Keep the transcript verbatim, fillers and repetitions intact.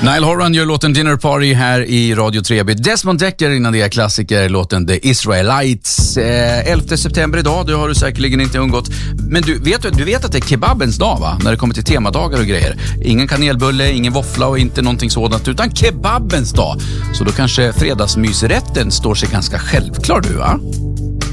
Nile Horan gör låten Dinner Party här i Radio tre B. Desmond Dekker innan det är klassiker, låten The Israelites. Eh, elfte september idag, det har du säkerligen inte undgått. Men du vet, du vet att det är kebabens dag, va? När det kommer till temadagar och grejer. Ingen kanelbulle, ingen våffla och inte någonting sådant, utan kebabens dag. Så då kanske fredagsmysrätten står sig ganska självklar, du, va?